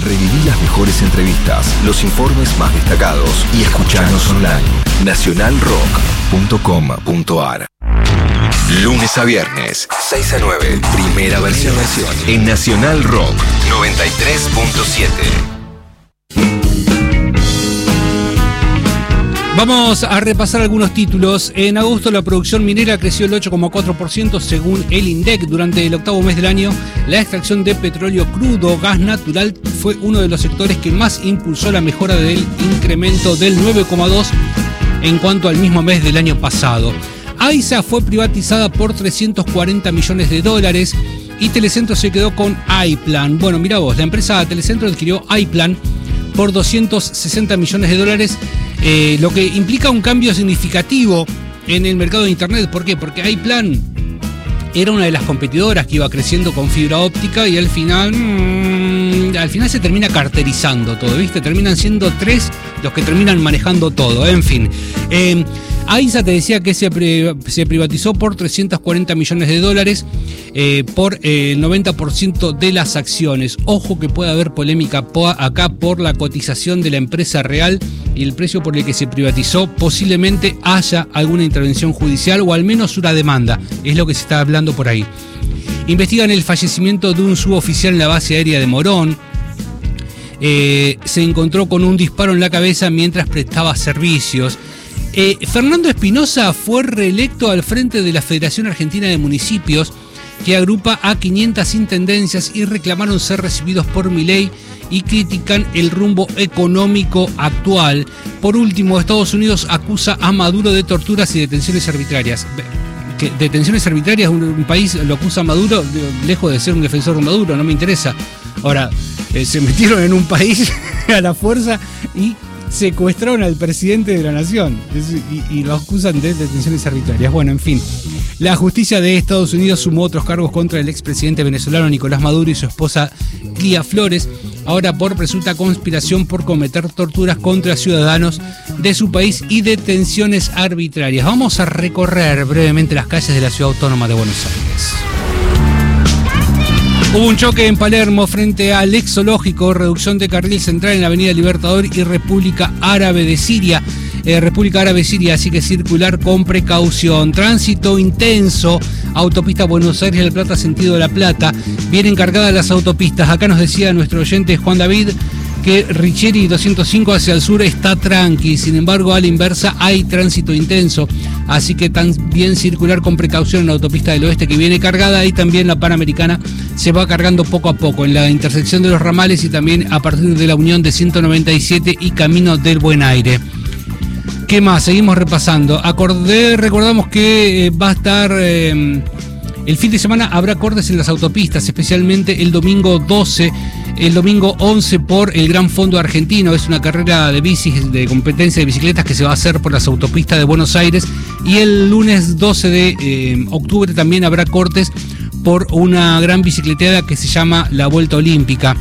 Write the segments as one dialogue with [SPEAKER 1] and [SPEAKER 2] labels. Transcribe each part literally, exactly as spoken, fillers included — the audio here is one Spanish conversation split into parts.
[SPEAKER 1] Reviví las mejores entrevistas, los informes más destacados y escuchanos online. nacional rock punto com punto ar. Lunes a viernes, seis a nueve, primera versión en Nacional Rock noventa y tres punto siete.
[SPEAKER 2] Vamos a repasar algunos títulos. En agosto la producción minera creció el ocho coma cuatro por ciento según el INDEC. Durante el octavo mes del año, la extracción de petróleo crudo, gas natural, fue uno de los sectores que más impulsó la mejora del incremento del nueve coma dos por ciento en cuanto al mismo mes del año pasado. AISA fue privatizada por trescientos cuarenta millones de dólares y Telecentro se quedó con iPlan. Bueno, mira vos, la empresa Telecentro adquirió iPlan por doscientos sesenta millones de dólares, eh, lo que implica un cambio significativo en el mercado de Internet. ¿Por qué? Porque iPlan era una de las competidoras que iba creciendo con fibra óptica y al final, mmm, al final se termina carterizando todo, ¿viste? Terminan siendo tres los que terminan manejando todo, en fin. Eh, AISA te decía que se, pre, se privatizó por trescientos cuarenta millones de dólares eh, por eh, el noventa por ciento de las acciones. Ojo que puede haber polémica po- acá por la cotización de la empresa real y el precio por el que se privatizó. Posiblemente haya alguna intervención judicial o al menos una demanda, es lo que se está hablando por ahí. Investigan el fallecimiento de un suboficial en la base aérea de Morón. Eh, se encontró con un disparo en la cabeza mientras prestaba servicios. Eh, Fernando Espinosa fue reelecto al frente de la Federación Argentina de Municipios, que agrupa a quinientas intendencias y reclamaron ser recibidos por Milei y critican el rumbo económico actual. Por último, Estados Unidos acusa a Maduro de torturas y detenciones arbitrarias. ¿Qué? Detenciones arbitrarias, un, un país lo acusa a Maduro, lejos de ser un defensor de Maduro, no me interesa. Ahora, eh, se metieron en un país a la fuerza y secuestraron al presidente de la nación y, y lo acusan de detenciones arbitrarias. Bueno, en fin, la justicia de Estados Unidos sumó otros cargos contra el expresidente venezolano Nicolás Maduro y su esposa Clía Flores, ahora por presunta conspiración por cometer torturas contra ciudadanos de su país y detenciones arbitrarias. Vamos a recorrer brevemente las calles de la Ciudad Autónoma de Buenos Aires. Hubo un choque en Palermo frente al ex zoológico, reducción de carril central en la avenida Libertador y República Árabe de Siria. Eh, República Árabe de Siria, así que circular con precaución. Tránsito intenso, autopista Buenos Aires-La Plata, sentido de La Plata. Vienen cargadas las autopistas. Acá nos decía nuestro oyente Juan David que Richeri doscientos cinco hacia el sur está tranqui, sin embargo a la inversa hay tránsito intenso, así que también circular con precaución en la autopista del oeste que viene cargada y también la Panamericana se va cargando poco a poco en la intersección de los ramales y también a partir de la unión de ciento noventa y siete y Camino del Buen Aire. ¿Qué más? Seguimos repasando. Acordé, recordamos que eh, va a estar... Eh, el fin de semana habrá cortes en las autopistas, especialmente el domingo doce, el domingo once por el Gran Fondo Argentino. Es una carrera de bicis, de competencia de bicicletas que se va a hacer por las autopistas de Buenos Aires. Y el lunes doce de eh, octubre también habrá cortes por una gran bicicleteada que se llama la Vuelta Olímpica.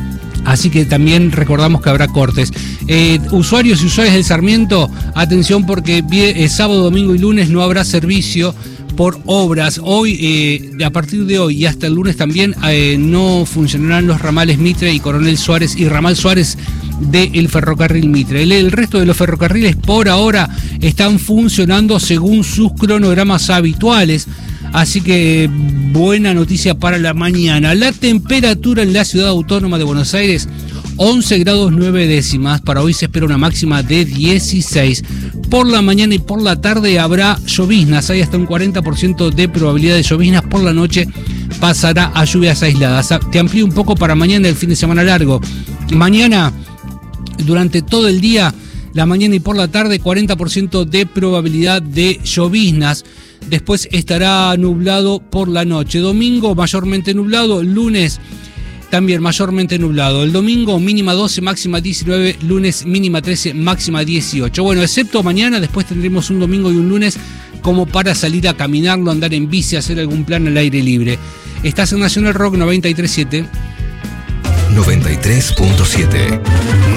[SPEAKER 2] Así que también recordamos que habrá cortes. Eh, usuarios y usuarias del Sarmiento, atención porque eh, sábado, domingo y lunes no habrá servicio por obras. Hoy, eh, a partir de hoy y hasta el lunes también eh, no funcionarán los ramales Mitre y Coronel Suárez y Ramal Suárez del ferrocarril Mitre. El, el resto de los ferrocarriles por ahora están funcionando según sus cronogramas habituales. Así que buena noticia para la mañana. La temperatura en la Ciudad Autónoma de Buenos Aires, once grados nueve décimas. Para hoy se espera una máxima de dieciséis. Por la mañana y por la tarde habrá lloviznas. Hay hasta un cuarenta por ciento de probabilidad de lloviznas. Por la noche pasará a lluvias aisladas. Te amplío un poco para mañana, el fin de semana largo. Mañana, durante todo el día, la mañana y por la tarde, cuarenta por ciento de probabilidad de lloviznas. Después estará nublado por la noche. Domingo mayormente nublado. Lunes también mayormente nublado. El domingo mínima doce, máxima diecinueve. Lunes mínima trece, máxima dieciocho. Bueno, excepto mañana, después tendremos un domingo y un lunes como para salir a caminarlo, andar en bici, hacer algún plan al aire libre. Estás en Nacional Rock noventa y tres punto siete.
[SPEAKER 1] noventa y tres punto siete.